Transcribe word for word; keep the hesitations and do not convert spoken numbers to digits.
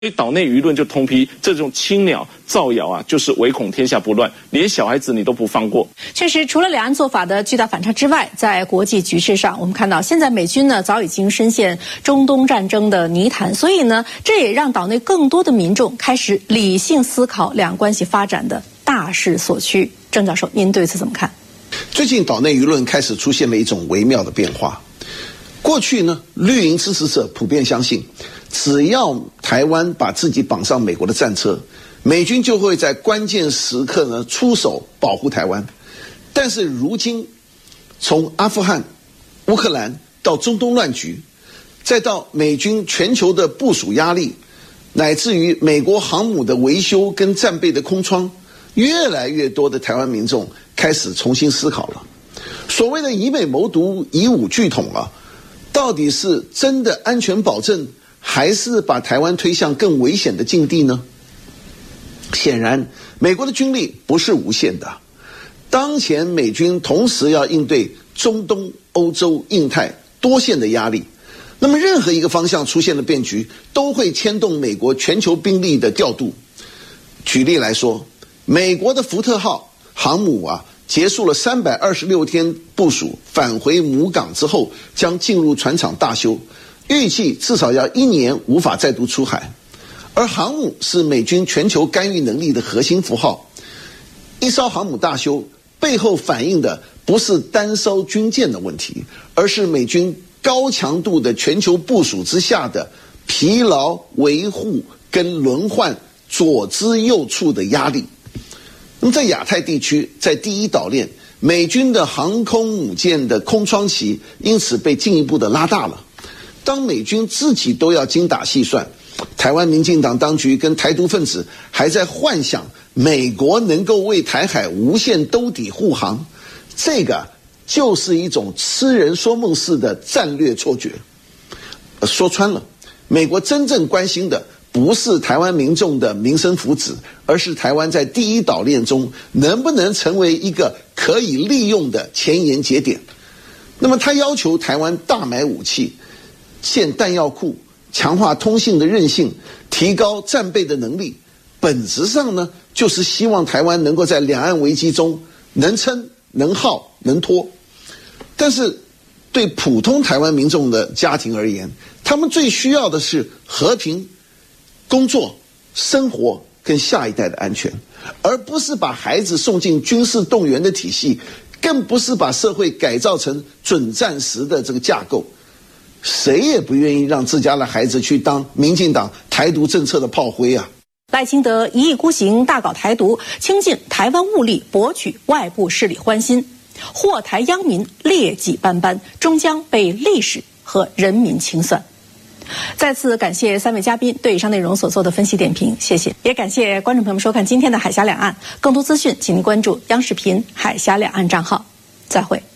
所以岛内舆论就通批这种青鸟造谣啊，就是唯恐天下不乱，连小孩子你都不放过。 确实，除了两岸做法的巨大反差之外，在国际局势上，我们看到现在美军呢早已经深陷中东战争的泥潭，所以呢，这也让岛内更多的民众开始理性思考两岸关系发展的大势所趋。郑教授，您对此怎么看？ 最近岛内舆论开始出现了一种微妙的变化。过去呢，绿营支持者普遍相信，只要台湾把自己绑上美国的战车，美军就会在关键时刻呢出手保护台湾。但是如今，从阿富汗、乌克兰到中东乱局，再到美军全球的部署压力，乃至于美国航母的维修跟战备的空窗，越来越多的台湾民众开始重新思考了。所谓的以美谋独、以武拒统啊，到底是真的安全保证，还是把台湾推向更危险的境地呢？显然，美国的军力不是无限的。当前美军同时要应对中东、欧洲、印太多线的压力，那么任何一个方向出现的变局，都会牵动美国全球兵力的调度。举例来说，美国的福特号航母啊，结束了三百二十六天部署，返回母港之后，将进入船厂大修，预计至少要一年无法再度出海。而航母是美军全球干预能力的核心符号，一艘航母大修背后反映的不是单艘军舰的问题，而是美军高强度的全球部署之下的疲劳、维护跟轮换左支右绌的压力。那么在亚太地区，在第一岛链，美军的航空母舰的空窗期因此被进一步的拉大了。当美军自己都要精打细算，台湾民进党当局跟台独分子还在幻想美国能够为台海无限兜底护航，这个就是一种痴人说梦式的战略错觉。说穿了，美国真正关心的不是台湾民众的民生福祉，而是台湾在第一岛链中能不能成为一个可以利用的前沿节点。那么他要求台湾大买武器，建弹药库，强化通信的韧性，提高战备的能力，本质上呢，就是希望台湾能够在两岸危机中能撑、能耗、能拖。但是对普通台湾民众的家庭而言，他们最需要的是和平、工作、生活跟下一代的安全，而不是把孩子送进军事动员的体系，更不是把社会改造成准战时的这个架构。谁也不愿意让自家的孩子去当民进党台独政策的炮灰啊！ 赖清德一意孤行，大搞台独，倾尽台湾物力博取外部势力欢心，祸台殃民，劣迹斑斑，终将被历史和人民清算。再次感谢三位嘉宾对以上内容所做的分析点评，谢谢。也感谢观众朋友们收看今天的海峡两岸，更多资讯请您关注央视频海峡两岸账号。再会。